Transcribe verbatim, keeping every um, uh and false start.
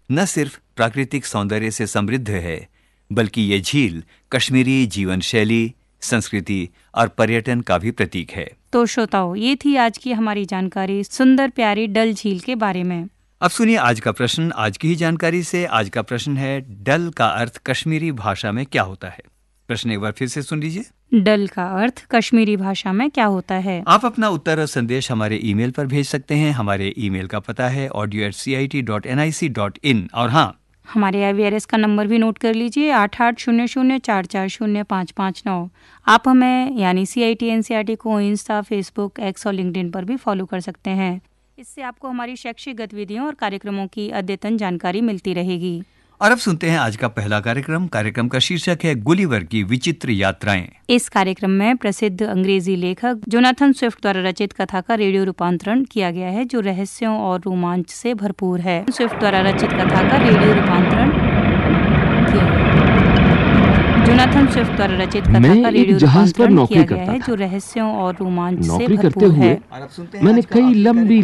न सिर्फ प्राकृतिक सौंदर्य से समृद्ध है, बल्कि ये झील कश्मीरी जीवन शैली, संस्कृति और पर्यटन का भी प्रतीक है। तो श्रोताओं, ये थी आज की हमारी जानकारी सुंदर प्यारी डल झील के बारे में। अब सुनिए आज का प्रश्न। आज की ही जानकारी से आज का प्रश्न है, डल का अर्थ कश्मीरी भाषा में क्या होता है? प्रश्न एक बार फिर से सुन लीजिए। डल का अर्थ कश्मीरी भाषा में क्या होता है? आप अपना उत्तर और संदेश हमारे ईमेल पर भेज सकते हैं। हमारे ईमेल का पता है audio eight C I T dot N I C dot in. और हाँ, हमारे आई वी आर एस का नंबर भी नोट कर लीजिए, आठ आठ शून्य शून्य चार चार शून्य पाँच पाँच नौ। आप हमें यानी सी I T N C R T को इंस्टा, फेसबुक, एक्स और लिंक्डइन पर भी फॉलो कर सकते हैं। इससे आपको हमारी शैक्षिक गतिविधियों और कार्यक्रमों की अद्यतन जानकारी मिलती रहेगी। और अब सुनते हैं आज का पहला कार्यक्रम। कार्यक्रम का शीर्षक है गुलिवर की विचित्र यात्राएं। इस कार्यक्रम में प्रसिद्ध अंग्रेजी लेखक जोनाथन स्विफ्ट द्वारा रचित कथा का रेडियो रूपांतरण किया गया है, जो रहस्यों और रोमांच से भरपूर है। स्विफ्ट द्वारा रचित कथा का रेडियो रूपांतरण किया गया है। जोनाथन स्विफ्ट द्वारा रचित कथा का रेडियो रूपांतरण किया गया है, जो रहस्यों और रोमांच से भरपूर है। मैंने कई लंबी